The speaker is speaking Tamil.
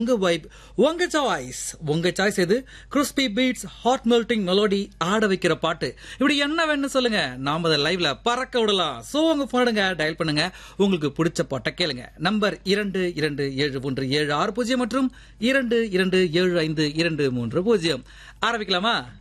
உங்க வைப், உங்க சாய்ஸ். உங்க சாய்ஸ் எது? Crispy beads, hot melting melody, ஆட வைக்கிற பாட்டு. இப்படி என்ன வேணும் சொல்லுங்க, நாம அதை லைவ்ல பறக்க விடலாம். சோ உங்க போனுங்க டயல் பண்ணுங்க, உங்களுக்கு பிடிச்ச பாட்டை கேளுங்க. நம்பர் 227176 மற்றும் 227523. ஆரம்பிக்கலாமா?